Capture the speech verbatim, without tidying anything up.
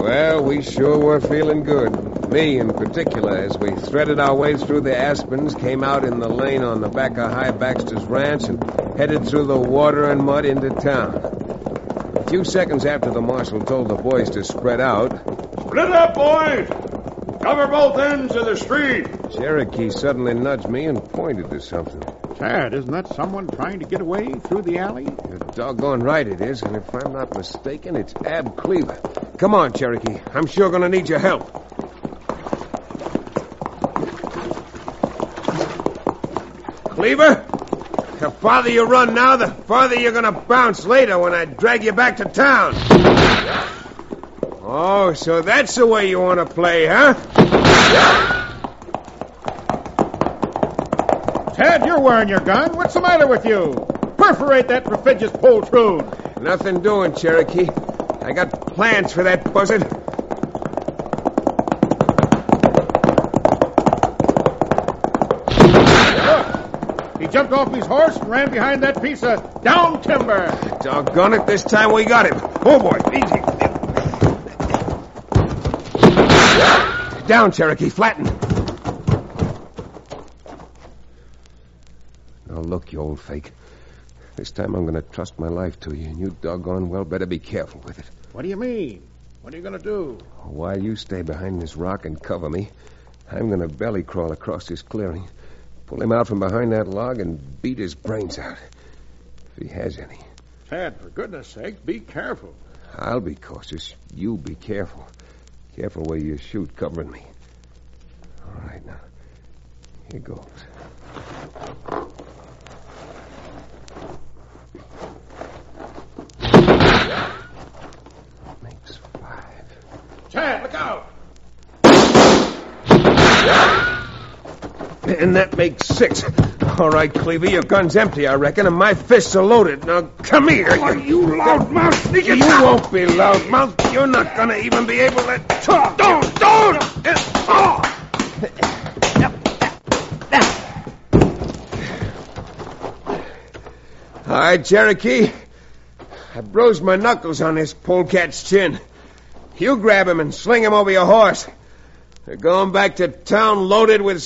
Well, we sure were feeling good. Me in particular, as we threaded our way through the aspens, came out in the lane on the back of High Baxter's ranch and headed through the water and mud into town. A few seconds after the marshal told the boys to spread out... Split up, boys! Cover both ends of the street! Cherokee suddenly nudged me and pointed to something. Tad, isn't that someone trying to get away through the alley? You're doggone right it is, and if I'm not mistaken, it's Ab Cleaver. Come on, Cherokee. I'm sure going to need your help. Cleaver? The farther you run now, the farther you're going to bounce later when I drag you back to town. Oh, so that's the way you want to play, huh? Tad, you're wearing your gun. What's the matter with you? Perforate that perfidious poltroon. Nothing doing, Cherokee. I got plans for that buzzard. Look, he jumped off his horse and ran behind that piece of down timber. Doggone it, this time we got him. Oh, boy, easy. Down, Cherokee, flatten. Now, look, you old fake. This time I'm going to trust my life to you, and you doggone well better be careful with it. What do you mean? What are you going to do? While you stay behind this rock and cover me, I'm going to belly crawl across this clearing, pull him out from behind that log, and beat his brains out. If he has any. Tad, for goodness sake, be careful. I'll be cautious. You be careful. Careful where you shoot, covering me. All right, now. Here goes. Makes five. Tad, look out! And that makes six. All right, Cleaver, your gun's empty, I reckon, and my fists are loaded. Now, come here. Oh, you loudmouth! Sneak it You out. won't be loudmouth. You're not going to even be able to talk. Don't, don't! Oh. All right, Cherokee. I bruised my knuckles on this polecat's chin. You grab him and sling him over your horse. They're going back to town loaded with